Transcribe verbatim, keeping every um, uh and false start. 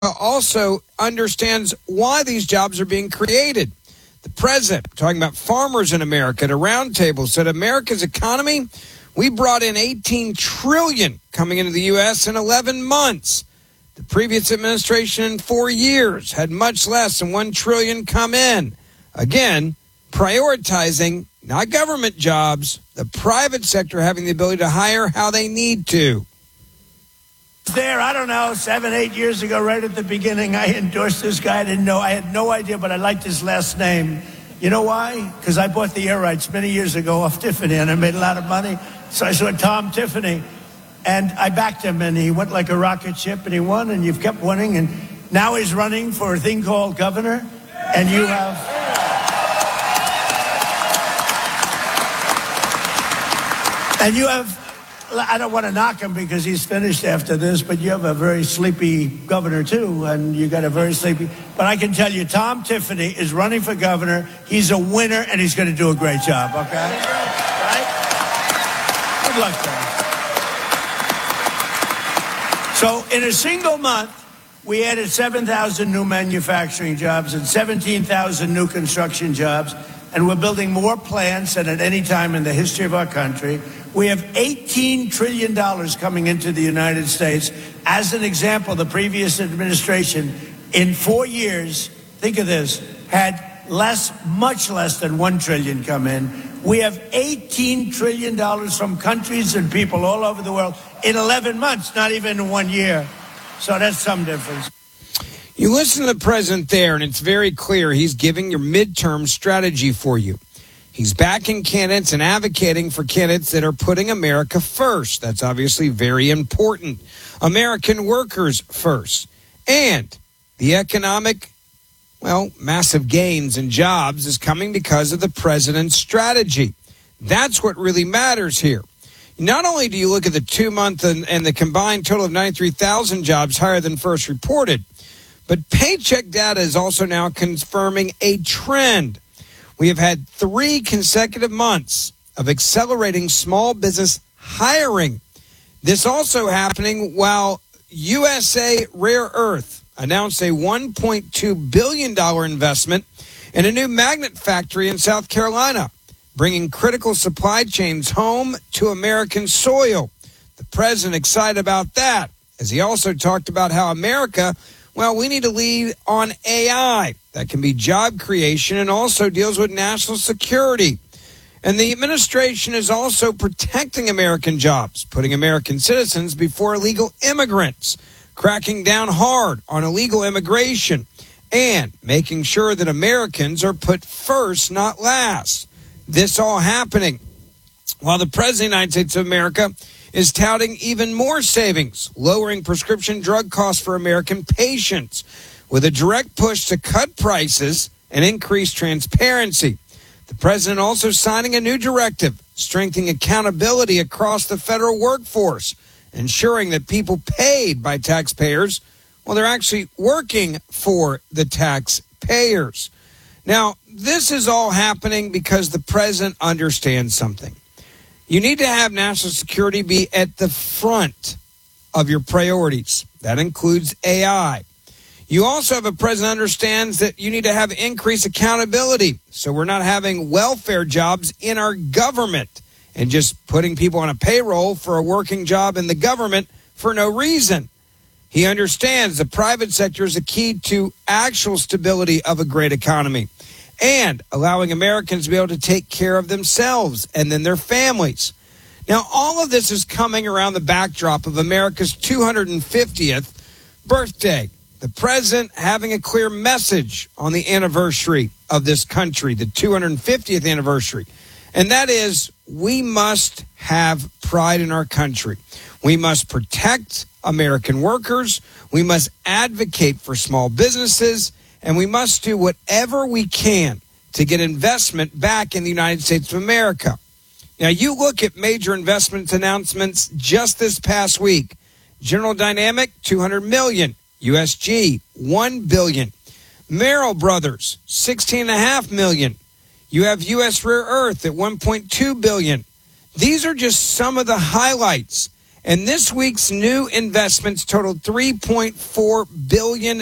also understands why these jobs are being created. The president, talking about farmers in America at a roundtable, said America's economy, we brought in eighteen trillion dollars coming into the U S in eleven months. The previous administration in four years had much less than one trillion dollars come in. Again, prioritizing not government jobs, the private sector having the ability to hire how they need to. There, I don't know, seven, eight years ago, right at the beginning, I endorsed this guy. I didn't know, I had no idea, but I liked his last name. You know why? Because I bought the air rights many years ago off Tiffany, and I made a lot of money. So I saw Tom Tiffany, and I backed him, and he went like a rocket ship, and he won, and you've kept winning, and now he's running for a thing called governor, and you have... And you have... I don't want to knock him because he's finished after this, but you have a very sleepy governor, too, and you got a very sleepy... But I can tell you, Tom Tiffany is running for governor. He's a winner, and he's going to do a great job, okay? Right? Good luck to him. So in a single month, we added seven thousand new manufacturing jobs and seventeen thousand new construction jobs, and we're building more plants than at any time in the history of our country. We have eighteen trillion dollars coming into the United States. As an example, the previous administration, in four years, think of this, had less, much less than one trillion dollars come in. We have eighteen trillion dollars from countries and people all over the world in eleven months, not even in one year. So that's some difference. You listen to the president there, and it's very clear he's giving your midterm strategy for you. He's backing candidates and advocating for candidates that are putting America first. That's obviously very important. American workers first. And the economic, well, massive gains in jobs is coming because of the president's strategy. That's what really matters here. Not only do you look at the two-month and, and the combined total of ninety-three thousand jobs higher than first reported, but paycheck data is also now confirming a trend. We have had three consecutive months of accelerating small business hiring. This also happening while U S A Rare Earth announced a one point two billion dollars investment in a new magnet factory in South Carolina, bringing critical supply chains home to American soil. The president excited about that, as he also talked about how America, well, we need to lead on A I. That can be job creation and also deals with national security. And the administration is also protecting American jobs, putting American citizens before illegal immigrants, cracking down hard on illegal immigration, and making sure that Americans are put first, not last. This all happening while the president of the United States of America is touting even more savings, lowering prescription drug costs for American patients with a direct push to cut prices and increase transparency. The president also signing a new directive, strengthening accountability across the federal workforce, ensuring that people paid by taxpayers, well, they're actually working for the taxpayers. Now, this is all happening because the president understands something. You need to have national security be at the front of your priorities. That includes A I. You also have a president who understands that you need to have increased accountability, so we're not having welfare jobs in our government and just putting people on a payroll for a working job in the government for no reason. He understands the private sector is a key to actual stability of a great economy and allowing Americans to be able to take care of themselves and then their families. Now, all of this is coming around the backdrop of America's two hundred fiftieth birthday. The president having a clear message on the anniversary of this country, the two hundred fiftieth anniversary. And that is, we must have pride in our country. We must protect American workers. We must advocate for small businesses. And we must do whatever we can to get investment back in the United States of America. Now, you look at major investment announcements just this past week. General Dynamic, two hundred million dollars. U S G, one billion dollars. Merrill Brothers, sixteen point five million dollars. You have U S Rare Earth at one point two billion dollars. These are just some of the highlights. And this week's new investments totaled three point four billion